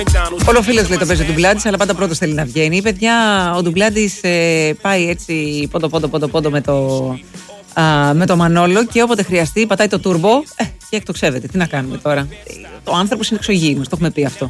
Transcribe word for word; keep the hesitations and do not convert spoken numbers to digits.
Όλο φίλος λέει το παίζει ο Ντουμπλάντης, αλλά πάντα πρώτος θέλει να βγαίνει. Παιδιά, ο Ντουμπλάντης ε, πάει έτσι πόντο πόντο πόντο πόντο με το, α, με το Μανόλο και όποτε χρειαστεί πατάει το τούρμπο ε, και εκτοξεύεται. Τι να κάνουμε τώρα. Ο άνθρωπος είναι εξωγήινος, το έχουμε πει αυτό.